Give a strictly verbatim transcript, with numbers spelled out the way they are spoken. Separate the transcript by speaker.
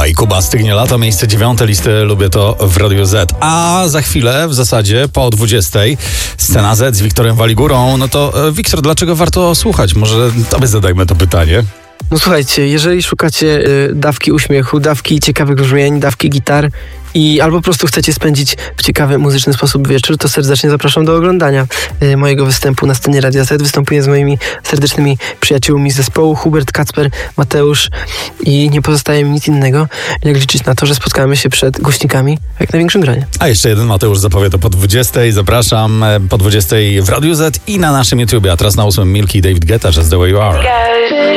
Speaker 1: i Kuba Stygniela to miejsce dziewiąte listy Lubię to w Radiu Z. A za chwilę, w zasadzie po dwudziestej, Scena Z z Wiktorem Waligurą. No to e, Wiktor, dlaczego warto słuchać? Może tobie zadajmy to pytanie.
Speaker 2: No słuchajcie, jeżeli szukacie y, dawki uśmiechu, dawki ciekawych brzmień, dawki gitar i albo po prostu chcecie spędzić w ciekawy muzyczny sposób wieczór, to serdecznie zapraszam do oglądania y, mojego występu na scenie Radia Z. Występuję z moimi serdecznymi przyjaciółmi z zespołu, Hubert, Kacper, Mateusz, i nie pozostaje mi nic innego, jak liczyć na to, że spotkamy się przed głośnikami w jak największym gronie.
Speaker 1: A jeszcze jeden Mateusz zapowie to po dwudziestej. Zapraszam e, po dwudziestej w Radiu Z i na naszym YouTubie. A teraz na ósmym Milki i David Guetta, Just the Way You Are.